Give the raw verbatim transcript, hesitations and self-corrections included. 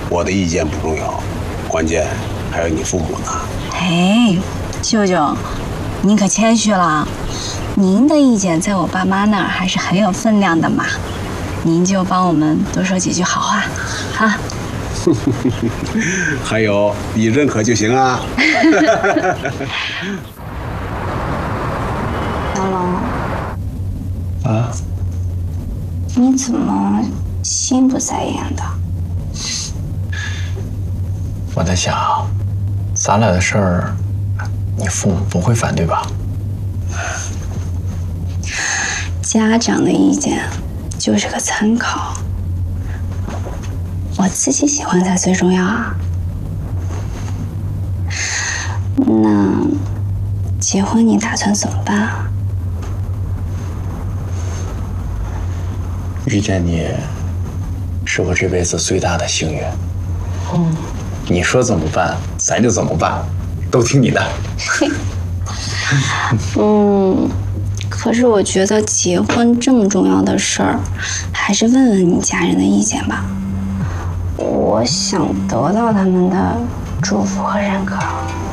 我的意见不重要，关键还有你父母呢。 哎，舅舅，您可谦虚了，您的意见在我爸妈那儿还是很有分量的嘛。您就帮我们多说几句好话，啊。 还有，你认可就行啊。 小龙， 啊？ 你怎么心不在焉的？ 我在想，咱俩的事儿，你父母不会反对吧？ 家长的意见就是个参考，我自己喜欢才最重要啊。那结婚你打算怎么办啊？ 遇见你，是我这辈子最大的幸运。 嗯， 你说怎么办，咱就怎么办，都听你的。 嗯，可是我觉得结婚这么重要的事儿，还是问问你家人的意见吧。我想得到他们的祝福和认可。